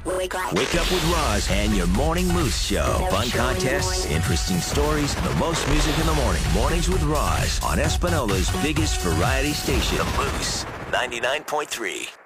Wake up with Roz and your Morning Moose Show. Fun contests, interesting stories, and the most music in the morning. Mornings with Roz on Espanola's biggest variety station, The Moose 99.3.